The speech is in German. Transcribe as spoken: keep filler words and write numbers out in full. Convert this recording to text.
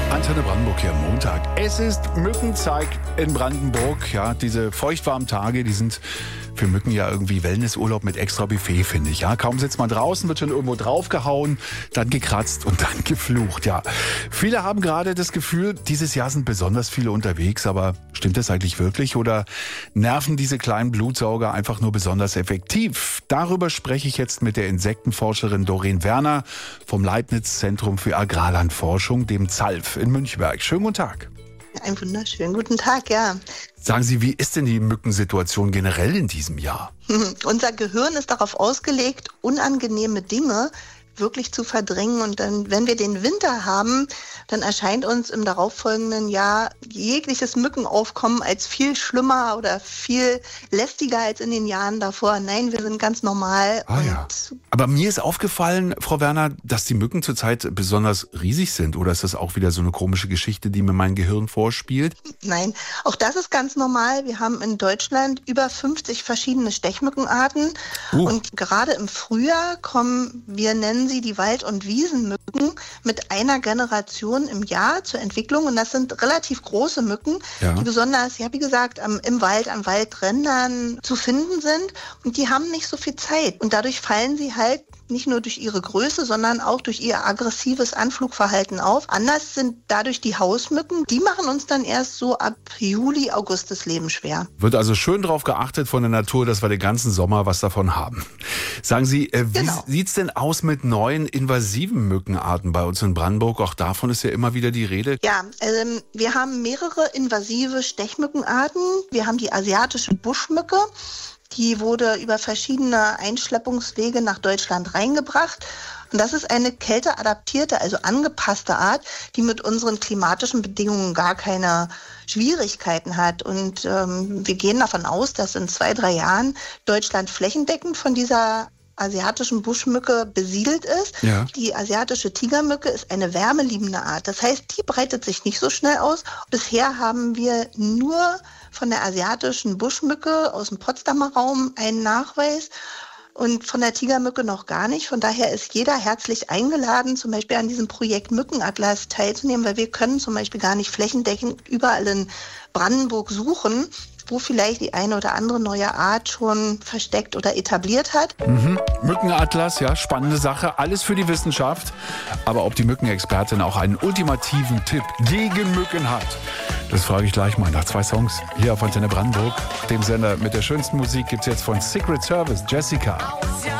Antenne Brandenburg hier am Montag. Es ist Mückenzeit in Brandenburg. Ja, diese feuchtwarmen Tage, die sind für Mücken ja irgendwie Wellnessurlaub mit extra Buffet, finde ich. Ja, kaum sitzt man draußen, wird schon irgendwo draufgehauen, dann gekratzt und dann geflucht. Ja, viele haben gerade das Gefühl, dieses Jahr sind besonders viele unterwegs. Aber stimmt das eigentlich wirklich? Oder nerven diese kleinen Blutsauger einfach nur besonders effektiv? Darüber spreche ich jetzt mit der Insektenforscherin Doreen Werner vom Leibniz-Zentrum für Agrarlandforschung, dem ZALF in Münchberg. Schönen guten Tag. Einen wunderschönen guten Tag, ja. Sagen Sie, wie ist denn die Mückensituation generell in diesem Jahr? Unser Gehirn ist darauf ausgelegt, unangenehme Dinge wirklich zu verdrängen. Und dann, wenn wir den Winter haben, dann erscheint uns im darauffolgenden Jahr jegliches Mückenaufkommen als viel schlimmer oder viel lästiger als in den Jahren davor. Nein, wir sind ganz normal. Ah, und ja. Aber mir ist aufgefallen, Frau Werner, dass die Mücken zurzeit besonders riesig sind. Oder ist das auch wieder so eine komische Geschichte, die mir mein Gehirn vorspielt? Nein, auch das ist ganz normal. Wir haben in Deutschland über fünfzig verschiedene Stechmückenarten. Uh. Und gerade im Frühjahr kommen, wir nennen sie die Wald- und Wiesenmücken, mit einer Generation im Jahr zur Entwicklung. Und das sind relativ große Mücken, ja. die besonders, ja wie gesagt, am, im Wald, an Waldrändern zu finden sind. Und die haben nicht so viel Zeit. Und dadurch fallen sie halt nicht nur durch ihre Größe, sondern auch durch ihr aggressives Anflugverhalten auf. Anders sind dadurch die Hausmücken. Die machen uns dann erst so ab Juli, August das Leben schwer. Wird also schön darauf geachtet von der Natur, dass wir den ganzen Sommer was davon haben. Sagen Sie, äh, wie genau. sieht's denn aus mit neuen invasiven Mückenarten bei uns in Brandenburg? Auch davon ist ja immer wieder die Rede. Ja, ähm, wir haben mehrere invasive Stechmückenarten. Wir haben die asiatische Buschmücke. Die wurde über verschiedene Einschleppungswege nach Deutschland reingebracht. Und das ist eine kälteadaptierte, also angepasste Art, die mit unseren klimatischen Bedingungen gar keine Schwierigkeiten hat. Und ähm, wir gehen davon aus, dass in zwei, drei Jahren Deutschland flächendeckend von dieser asiatischen Buschmücke besiedelt ist. Ja. Die asiatische Tigermücke ist eine wärmeliebende Art. Das heißt, die breitet sich nicht so schnell aus. Bisher haben wir nur von der asiatischen Buschmücke aus dem Potsdamer Raum einen Nachweis und von der Tigermücke noch gar nicht. Von daher ist jeder herzlich eingeladen, zum Beispiel an diesem Projekt Mückenatlas teilzunehmen, weil wir können zum Beispiel gar nicht flächendeckend überall in Brandenburg suchen, wo vielleicht die eine oder andere neue Art schon versteckt oder etabliert hat. Mhm. Mückenatlas, ja, spannende Sache. Alles für die Wissenschaft. Aber ob die Mückenexpertin auch einen ultimativen Tipp gegen Mücken hat, das frage ich gleich mal nach zwei Songs hier auf Antenne Brandenburg. Dem Sender mit der schönsten Musik gibt es jetzt von Secret Service, Jessica.